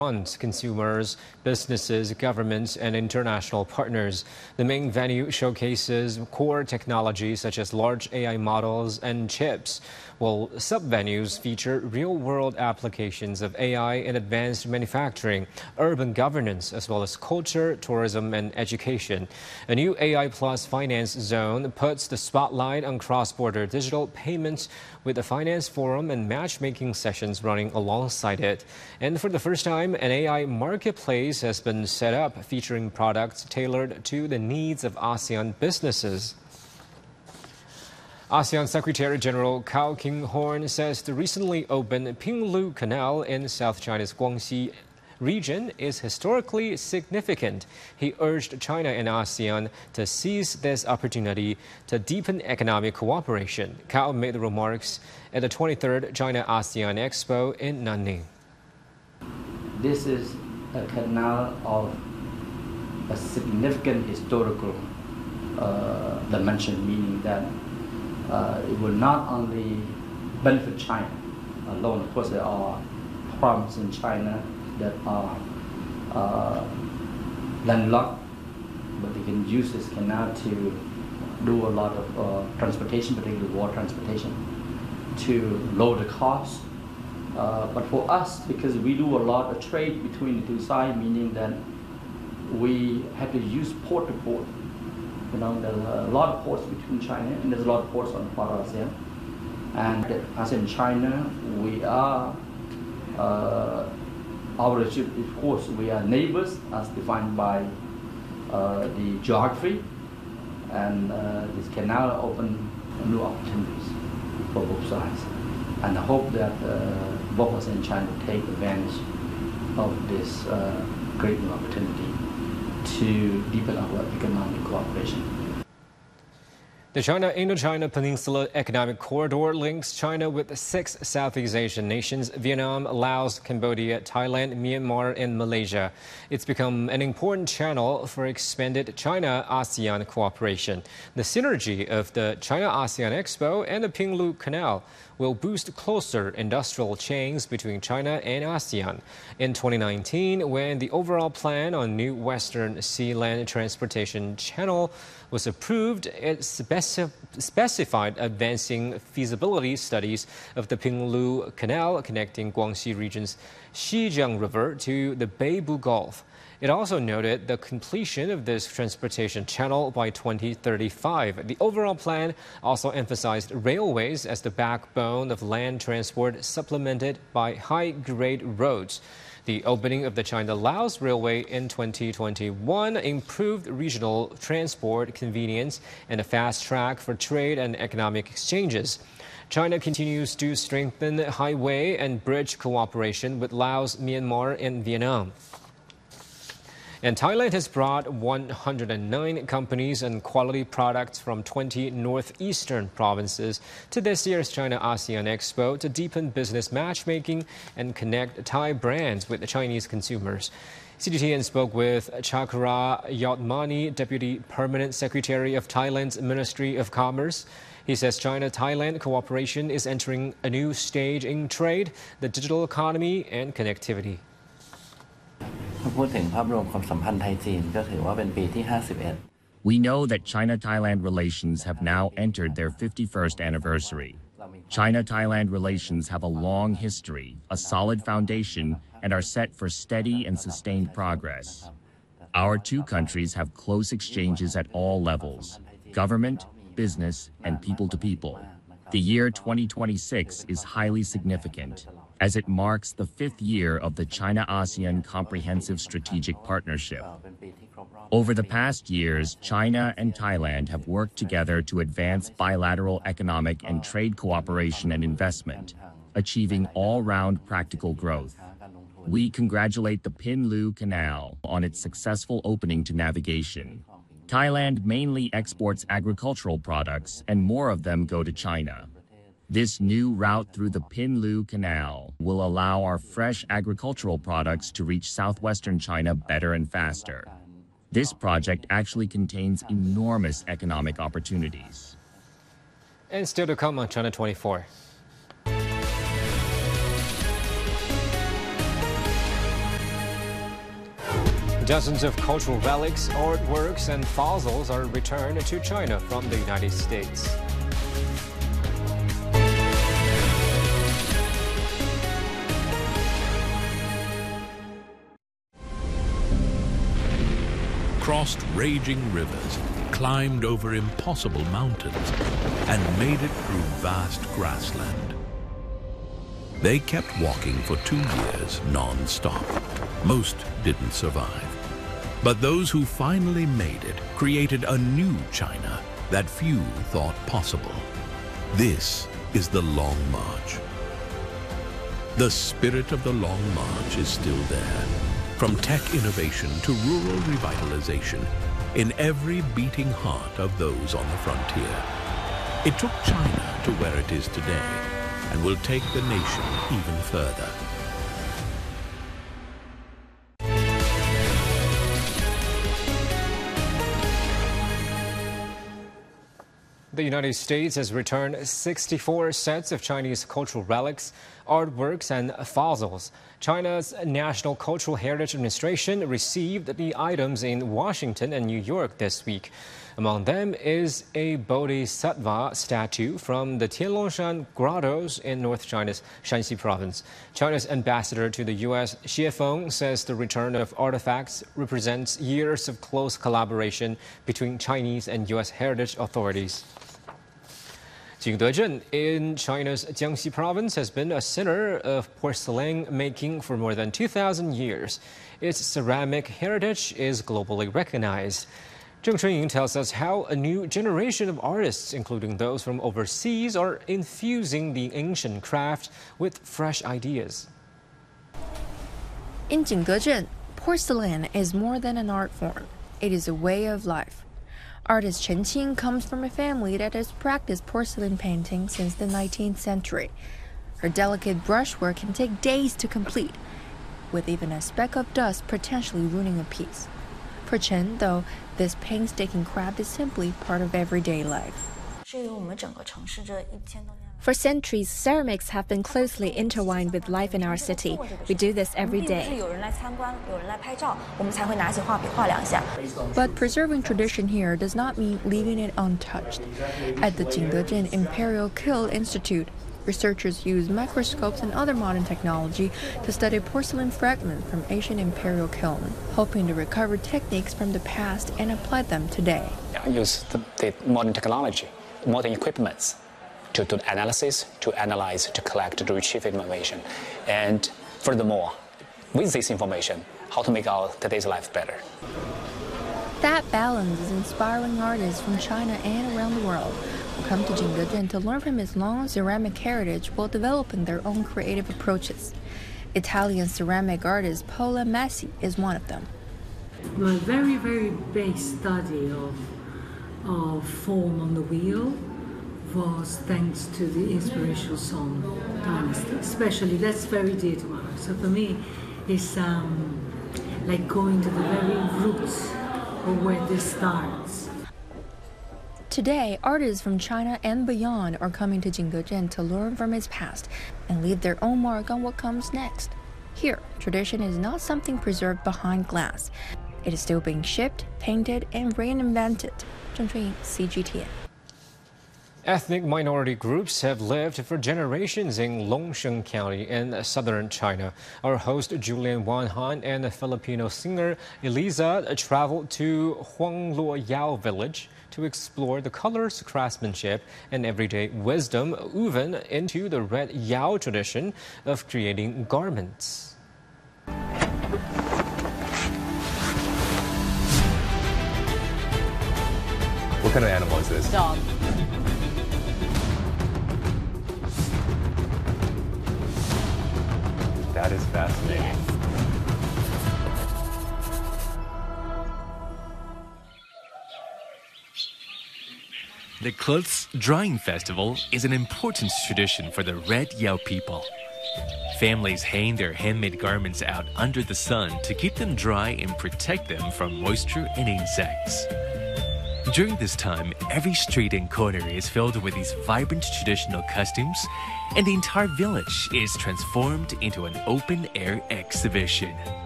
consumers, businesses, governments, and international partners. The main venue showcases core technologies such as large AI models and chips, while sub-venues feature real-world applications of AI in advanced manufacturing, urban governance, as well as culture, tourism, and education. A new AI Plus finance zone puts the spotlight on cross-border digital payments, with the finance forum and matchmaking sessions running alongside it. And for the first time, an AI marketplace has been set up featuring products tailored to the needs of ASEAN businesses. ASEAN Secretary General Kao King-horn says the recently opened Pinglu Canal in South China's Guangxi region is historically significant. He urged China and ASEAN to seize this opportunity to deepen economic cooperation. Kao made the remarks at the 23rd China-ASEAN Expo in Nanning. This is a canal of a significant historical dimension, meaning that it will not only benefit China alone. Of course, there are farms in China that are landlocked, but they can use this canal to do a lot of transportation, particularly water transportation, to lower the cost. But for us, because we do a lot of trade between the two sides, meaning that we have to use port to port. You know, there's a lot of ports between China, and there's a lot of ports on the part of ASEAN. And as in China, we are our relationship, of course, we are neighbors as defined by the geography, and this canal open new opportunities for both sides. And I hope that both us and China take advantage of this great new opportunity to deepen our economic cooperation. The China-Indochina Peninsula Economic Corridor links China with 6 Southeast Asian nations: Vietnam, Laos, Cambodia, Thailand, Myanmar, and Malaysia. It's become an important channel for expanded China-ASEAN cooperation. The synergy of the China-ASEAN Expo and the Pinglu Canal will boost closer industrial chains between China and ASEAN. In 2019, when the overall plan on new Western Sea Land Transportation Channel was approved, it specified advancing feasibility studies of the Pinglu Canal connecting Guangxi region's Xijiang River to the Beibu Gulf. It also noted the completion of this transportation channel by 2035. The overall plan also emphasized railways as the backbone of land transport, supplemented by high-grade roads. The opening of the China-Laos Railway in 2021 improved regional transport convenience and a fast track for trade and economic exchanges. China continues to strengthen highway and bridge cooperation with Laos, Myanmar, and Vietnam. And Thailand has brought 109 companies and quality products from 20 northeastern provinces to this year's China-ASEAN Expo to deepen business matchmaking and connect Thai brands with the Chinese consumers. CGTN spoke with Chakra Yotmani, Deputy Permanent Secretary of Thailand's Ministry of Commerce. He says China-Thailand cooperation is entering a new stage in trade, the digital economy, and connectivity. We know that China-Thailand relations have now entered their 51st anniversary. China-Thailand relations have a long history, a solid foundation, and are set for steady and sustained progress. Our two countries have close exchanges at all levels: government, business, and people to people. The year 2026 is highly significant, as it marks the 5th year of the China-ASEAN Comprehensive Strategic Partnership. Over the past years, China and Thailand have worked together to advance bilateral economic and trade cooperation and investment, achieving all-round practical growth. We congratulate the Pinglu Canal on its successful opening to navigation. Thailand mainly exports agricultural products, and more of them go to China. This new route through the Pinglu Canal will allow our fresh agricultural products to reach southwestern China better and faster. This project actually contains enormous economic opportunities. And still to come on China 24. Dozens of cultural relics, artworks, and fossils are returned to China from the United States. Crossed raging rivers, climbed over impossible mountains, and made it through vast grassland. They kept walking for 2 years non-stop. Most didn't survive. But those who finally made it created a new China that few thought possible. This is the Long March. The spirit of the Long March is still there. From tech innovation to rural revitalization, in every beating heart of those on the frontier. It took China to where it is today and will take the nation even further. The United States has returned 64 sets of Chinese cultural relics, artworks, and fossils. China's National Cultural Heritage Administration received the items in Washington and New York this week. Among them is a Bodhisattva statue from the Tianlongshan Grottos in North China's Shanxi province. China's ambassador to the U.S., Xie Feng, says the return of artifacts represents years of close collaboration between Chinese and U.S. heritage authorities. Jingdezhen in China's Jiangxi province has been a center of porcelain making for more than 2,000 years. Its ceramic heritage is globally recognized. Zheng Chunying tells us how a new generation of artists, including those from overseas, are infusing the ancient craft with fresh ideas. In Jingdezhen, porcelain is more than an art form. It is a way of life. Artist Chen Qing comes from a family that has practiced porcelain painting since the 19th century. Her delicate brushwork can take days to complete, with even a speck of dust potentially ruining a piece. For Chen, though, this painstaking craft is simply part of everyday life. For centuries, ceramics have been closely intertwined with life in our city. We do this every day. But preserving tradition here does not mean leaving it untouched. At the Jingdezhen Imperial Kiln Institute, researchers use microscopes and other modern technology to study porcelain fragments from ancient imperial kiln, hoping to recover techniques from the past and apply them today. Use the modern technology, modern equipments to do analysis, to analyze, to collect, to retrieve information. And furthermore, with this information, how to make our today's life better. That balance is inspiring artists from China and around the world who come to Jingdezhen to learn from its long ceramic heritage while developing their own creative approaches. Italian ceramic artist Paola Massi is one of them. My very, very base study of form on the wheel was thanks to the inspirational Song dynasty. Especially, that's very dear to my heart. So for me, it's like going to the very roots of where this starts. Today, artists from China and beyond are coming to Jingdezhen to learn from its past and leave their own mark on what comes next. Here, tradition is not something preserved behind glass. It is still being shipped, painted, and reinvented. Zheng Chunying, CGTN. Ethnic minority groups have lived for generations in Longsheng County in southern China. Our host Julian Wanhan and the Filipino singer Eliza traveled to Huangluoyao village to explore the colors, craftsmanship, and everyday wisdom woven into the red Yao tradition of creating garments. What kind of animal is this? Dog. That is fascinating. Yes. The clothes drying festival is an important tradition for the Red Yao people. Families hang their handmade garments out under the sun to keep them dry and protect them from moisture and insects. During this time, every street and corner is filled with these vibrant traditional costumes, and the entire village is transformed into an open-air exhibition.